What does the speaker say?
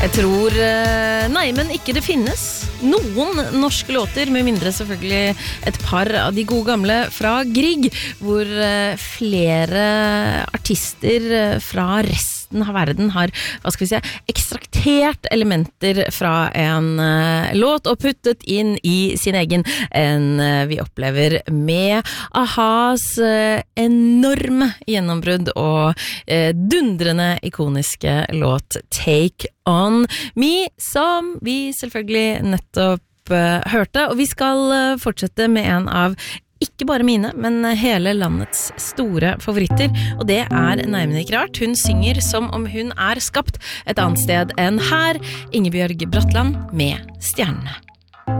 Jeg tror, nei, men ikke det finnes noen norske låter, med mindre selvfølgelig et par av de gode gamle fra Grieg, hvor flere artister fra resten av verden har, hva skal vi si, ekstraktert elementer fra en låt og puttet inn i sin egen, enn vi opplever med Ahas enorme gjennombrudd og dundrende ikoniske låt Take On Me, som vi selvfølgelig nettopp hørte, og vi skal fortsette med en av ikke bare mine, men hele landets store favoritter, og det nærmere ikke rart. Hun synger som om hun skapt et annet sted enn her, Ingebjørg Bratland med Stjernene.